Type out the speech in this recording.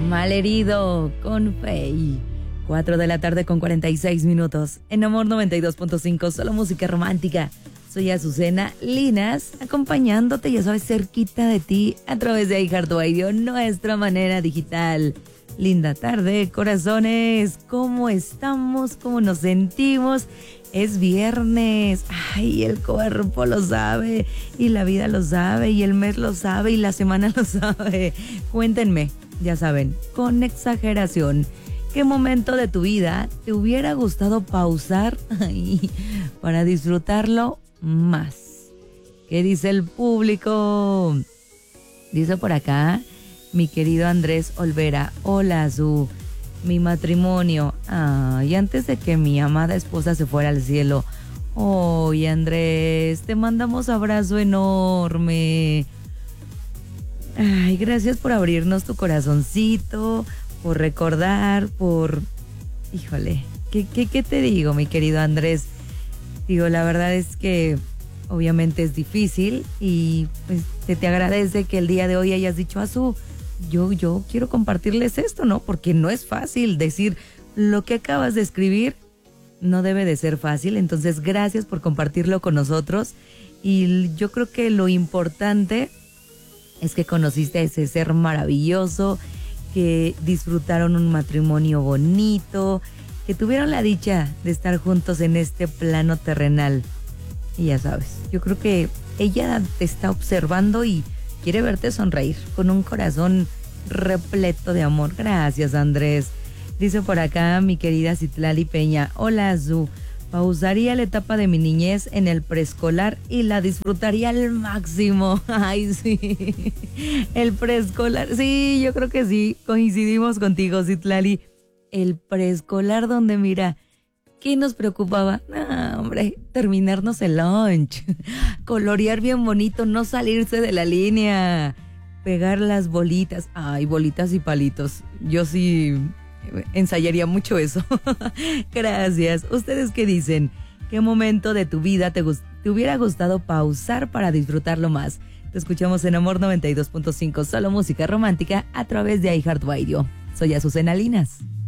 Malherido con Fey. 4 de la tarde con 46 minutos. En Amor 92.5, solo música romántica. Soy Azucena Linas, acompañándote, ya sabes, cerquita de ti a través de iHeartRadio, nuestra manera digital. Linda tarde, corazones. ¿Cómo estamos? ¿Cómo nos sentimos? Es viernes. Ay, el cuerpo lo sabe, y la vida lo sabe, y el mes lo sabe, y la semana lo sabe. Cuéntenme, ya saben, con exageración, ¿qué momento de tu vida te hubiera gustado pausar para disfrutarlo más? ¿Qué dice el público? Dice por acá mi querido Andrés Olvera: hola, Azú, mi matrimonio. Ay, antes de que mi amada esposa se fuera al cielo. Oye, Andrés, te mandamos abrazo enorme. Ay, gracias por abrirnos tu corazoncito, por recordar, Híjole, ¿qué te digo, mi querido Andrés? Digo, la verdad es que obviamente es difícil y pues te agradece que el día de hoy hayas dicho: Azú, yo quiero compartirles esto, ¿no? Porque no es fácil decir lo que acabas de escribir, no debe de ser fácil. Entonces, gracias por compartirlo con nosotros. Y yo creo que lo importante es que conociste a ese ser maravilloso, que disfrutaron un matrimonio bonito, que tuvieron la dicha de estar juntos en este plano terrenal. Y ya sabes, yo creo que ella te está observando y quiere verte sonreír con un corazón repleto de amor. Gracias, Andrés. Dice por acá mi querida Citlali Peña: hola, Azú, pausaría la etapa de mi niñez en el preescolar y la disfrutaría al máximo. Ay, sí, el preescolar, sí, yo creo que sí, coincidimos contigo, Citlali. El preescolar donde, mira, ¿qué nos preocupaba? Ah, hombre, terminarnos el lunch, colorear bien bonito, no salirse de la línea, pegar las bolitas. Ay, bolitas y palitos, yo sí ensayaría mucho eso. Gracias. ¿Ustedes qué dicen? ¿Qué momento de tu vida te hubiera gustado pausar para disfrutarlo más? Te escuchamos en Amor 92.5, solo música romántica a través de iHeartRadio. Soy Azucena Linas.